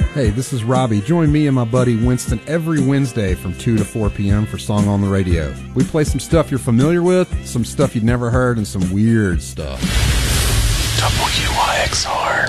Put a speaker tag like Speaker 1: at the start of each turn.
Speaker 1: Hey, this is Robbie. Join me and my buddy Winston every Wednesday from 2 to 4 p.m. for Song on the Radio. We play some stuff you're familiar with, some stuff you'd never heard, and some weird stuff.
Speaker 2: WYXR.